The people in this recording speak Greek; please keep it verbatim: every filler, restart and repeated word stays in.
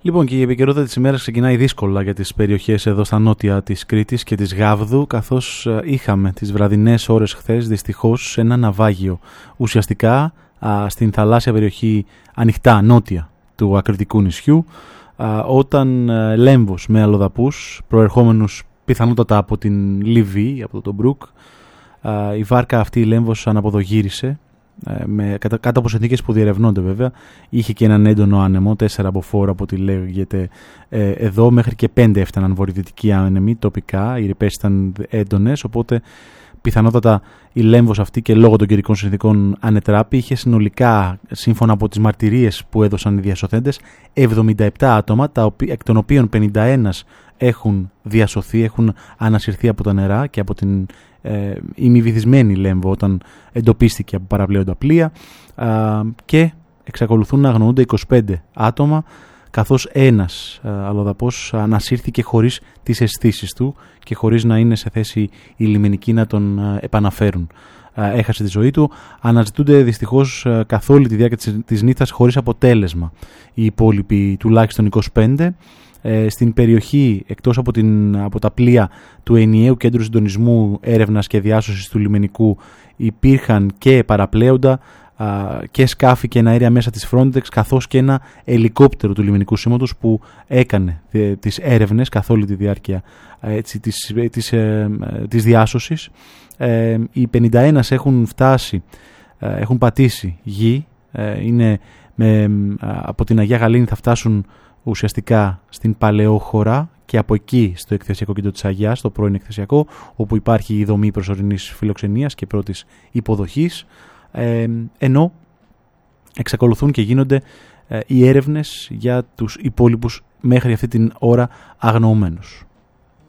Λοιπόν, και η επικαιρότητα της ημέρας ξεκινάει δύσκολα για τις περιοχές εδώ στα νότια της Κρήτης και της Γάβδου, καθώς είχαμε τις βραδινές ώρες χθες δυστυχώς ένα ναυάγιο. Ουσιαστικά α, στην θαλάσσια περιοχή ανοιχτά νότια του ακριτικού νησιού, α, όταν α, λέμβος με αλλοδαπούς προερχόμενους πιθανότατα από την Λιβύη, από τον Μπρουκ, α, η βάρκα αυτή η λέμβος αναποδογύρισε με, κατά, κάτω από συνθήκες που διερευνώνται βέβαια. Είχε και έναν έντονο άνεμο, τέσσερα από φόρο από ό,τι λέγεται ε, εδώ, μέχρι και πέντε έφταναν βορειοδυτικοί άνεμοι τοπικά, οι ρηπές ήταν έντονες, οπότε πιθανότατα η λέμβος αυτή και λόγω των καιρικών συνθήκων ανετράπη. Είχε συνολικά, σύμφωνα από τις μαρτυρίες που έδωσαν οι διασωθέντες, εβδομήντα επτά άτομα, τα οποία, εκ των οποίων πενήντα ένα έχουν διασωθεί, έχουν ανασυρθεί από τα νερά και από την ε, ημιβυθισμένη λέμβο όταν εντοπίστηκε από παραπλέοντα πλοία, α, και εξακολουθούν να αγνοούνται είκοσι πέντε άτομα, καθώς ένας α, αλλοδαπός ανασύρθηκε χωρίς τις αισθήσεις του και χωρίς να είναι σε θέση οι λιμενικοί να τον α, επαναφέρουν. Α, έχασε τη ζωή του. Αναζητούνται δυστυχώς α, καθ' όλη τη διάρκεια της, της νύχτας χωρίς αποτέλεσμα οι υπόλοιποι τουλάχιστον είκοσι πέντε. Ε, στην περιοχή, εκτός από, την, από τα πλοία του ενιαίου κέντρου συντονισμού έρευνας και διάσωσης του λιμενικού, υπήρχαν και παραπλέοντα α, και σκάφη και εναέρια μέσα της Frontex, καθώς και ένα ελικόπτερο του λιμενικού σήματος που έκανε ε, τις έρευνες καθ' όλη τη διάρκεια έτσι, της, ε, της, ε, ε, της διάσωσης. Ε, οι πενήντα ένα έχουν φτάσει, ε, έχουν πατήσει γη, ε, είναι με, ε, από την Αγία Γαλήνη θα φτάσουν ουσιαστικά στην Παλαιόχώρα και από εκεί στο εκθεσιακό κέντρο της Αγιάς, στο πρώην εκθεσιακό, όπου υπάρχει η δομή προσωρινής φιλοξενίας και πρώτης υποδοχής, ε, ενώ εξακολουθούν και γίνονται ε, οι έρευνες για τους υπόλοιπους μέχρι αυτή την ώρα αγνοωμένους.